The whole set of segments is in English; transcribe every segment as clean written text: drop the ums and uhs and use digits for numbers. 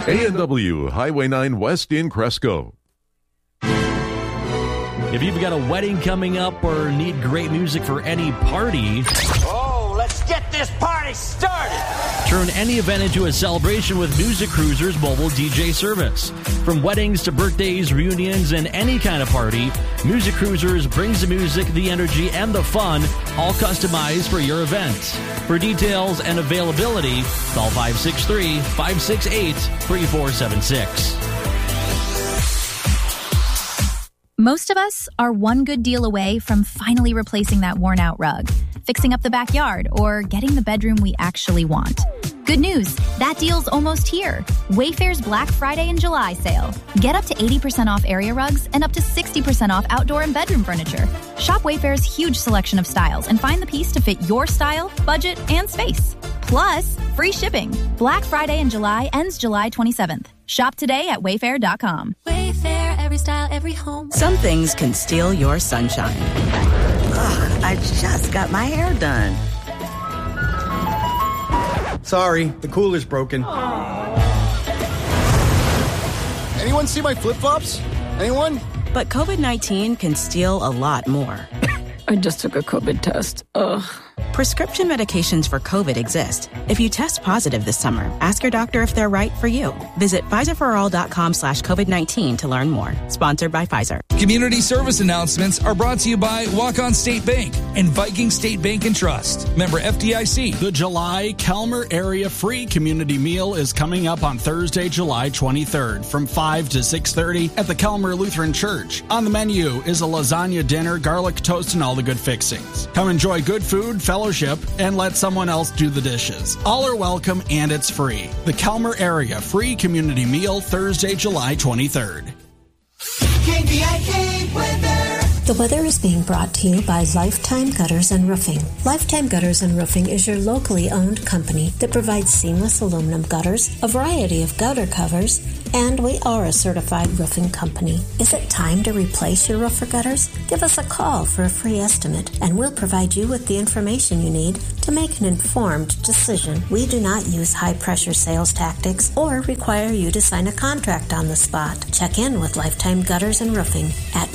A&W Highway 9 West in Cresco. If you've got a wedding coming up or need great music for any party, let's get this party started! Turn any event into a celebration with Music Cruiser's mobile DJ service. From weddings to birthdays, reunions, and any kind of party, Music Cruisers brings the music, the energy, and the fun, all customized for your event. For details and availability, call 563-568-3476. Most of us are one good deal away from finally replacing that worn-out rug, fixing up the backyard, or getting the bedroom we actually want. Good news, that deal's almost here. Wayfair's Black Friday and July sale. Get up to 80% off area rugs and up to 60% off outdoor and bedroom furniture. Shop Wayfair's huge selection of styles and find the piece to fit your style, budget, and space. Plus, free shipping. Black Friday in July ends July 27th. Shop today at Wayfair.com. Wayfair, every style, every home. Some things can steal your sunshine. Ugh, I just got my hair done. Sorry, the cooler's broken. Anyone see my flip-flops? Anyone? But COVID-19 can steal a lot more. I just took a COVID test. Ugh. Prescription medications for COVID exist. If you test positive this summer, ask your doctor if they're right for you. Visit PfizerForAll.com/COVID-19 to learn more. Sponsored by Pfizer. Community service announcements are brought to you by Walk-On State Bank and Viking State Bank and Trust. Member FDIC. The July Calmer Area Free Community Meal is coming up on Thursday, July 23rd from 5 to 6:30 at the Calmer Lutheran Church. On the menu is a lasagna dinner, garlic toast, and all the good fixings. Come enjoy good food, fellowship, and let someone else do the dishes. All are welcome and it's free. The Calmer Area Free Community Meal, Thursday, July 23rd. KVIK weather. The weather is being brought to you by Lifetime Gutters and Roofing. Lifetime Gutters and Roofing is your locally owned company that provides seamless aluminum gutters, a variety of gutter covers, and we are a certified roofing company. Is it time to replace your roof or gutters? Give us a call for a free estimate, and we'll provide you with the information you need to make an informed decision. We do not use high-pressure sales tactics or require you to sign a contract on the spot. Check in with Lifetime Gutters and Roofing at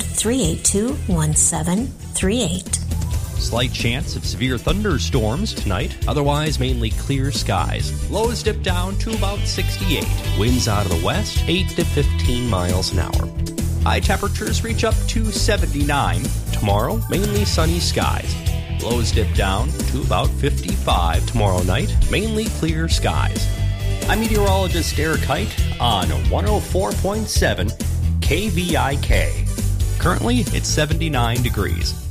382-1738. Slight chance of severe thunderstorms tonight, otherwise mainly clear skies. Lows dip down to about 68. Winds out of the west, 8 to 15 miles an hour. High temperatures reach up to 79. Tomorrow, mainly sunny skies. Lows dip down to about 55 tomorrow night, mainly clear skies. I'm meteorologist Eric Height on 104.7 KVIK. Currently, it's 79 degrees.